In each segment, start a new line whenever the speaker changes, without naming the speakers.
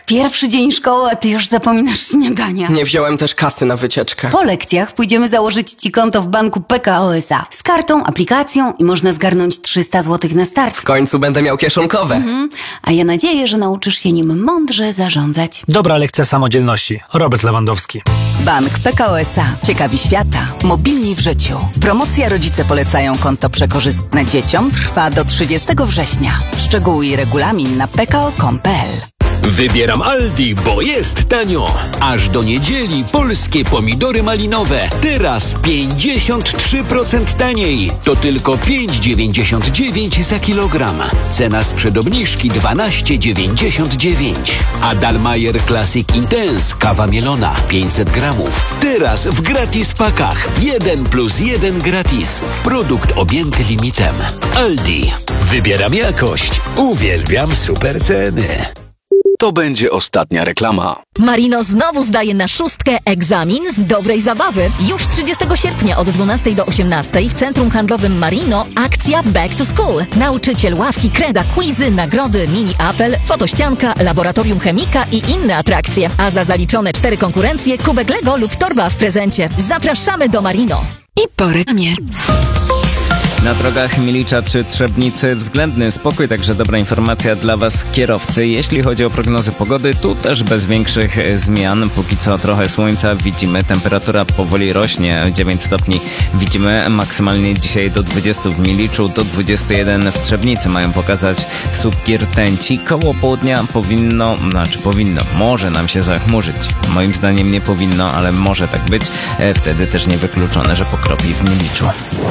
Pierwszy dzień szkoły, a ty już zapominasz śniadania.
Nie wziąłem też kasy na wycieczkę.
Po lekcjach pójdziemy założyć ci konto w banku PKO SA. Z kartą, aplikacją i można zgarnąć 300 zł na start.
W końcu będę miał kieszonkowe.
A ja nadzieję, że nauczysz się nim mądrze zarządzać.
Dobra lekcja samodzielności. Robert Lewandowski.
Bank PKO SA. Ciekawi świata. Mobilni w życiu. Promocja Rodzice polecają konto przekorzystne dzieciom trwa do 30 września. Szczegóły i regulamin na pko.com.pl.
Wybieram Aldi, bo jest tanio. Aż do niedzieli polskie pomidory malinowe. Teraz 53% taniej. To tylko 5,99 za kilogram. Cena sprzed obniżki 12,99. A Dalmayer Classic Intense kawa mielona 500 gramów. Teraz w gratis pakach. 1+1 gratis. Produkt objęty limitem. Aldi. Wybieram jakość. Uwielbiam super ceny. To będzie ostatnia reklama.
Marino znowu zdaje na 6 egzamin z dobrej zabawy. Już 30 sierpnia od 12 do 18 w Centrum Handlowym Marino akcja Back to School. Nauczyciel, ławki, kreda, quizy, nagrody, mini apel, fotościanka, laboratorium chemika i inne atrakcje. A za zaliczone 4 konkurencje kubek Lego lub torba w prezencie. Zapraszamy do Marino.
I po reklamie.
Na drogach Milicza czy Trzebnicy względny spokój, także dobra informacja dla Was kierowcy. Jeśli chodzi o prognozy pogody, tu też bez większych zmian. Póki co trochę słońca widzimy, temperatura powoli rośnie, 9 stopni widzimy, maksymalnie dzisiaj do 20 w Miliczu, do 21 w Trzebnicy mają pokazać słupki rtęci. Koło południa może nam się zachmurzyć. Moim zdaniem nie powinno, ale może tak być. Wtedy też niewykluczone, że pokropi w Miliczu.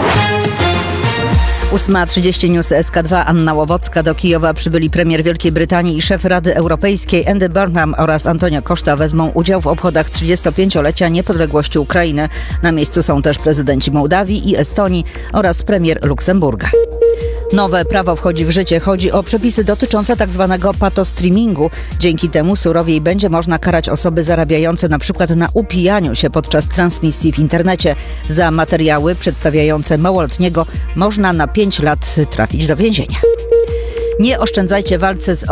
8:30 News SK2. Anna Łowocka. Do Kijowa przybyli premier Wielkiej Brytanii i szef Rady Europejskiej Andy Burnham oraz Antonio Costa wezmą udział w obchodach 35-lecia niepodległości Ukrainy. Na miejscu są też prezydenci Mołdawii i Estonii oraz premier Luksemburga. Nowe prawo wchodzi w życie. Chodzi o przepisy dotyczące tzw. patostreamingu. Dzięki temu surowiej będzie można karać osoby zarabiające np. na upijaniu się podczas transmisji w internecie. Za materiały przedstawiające małoletniego można na 5 lat trafić do więzienia. Nie oszczędzajcie w walce z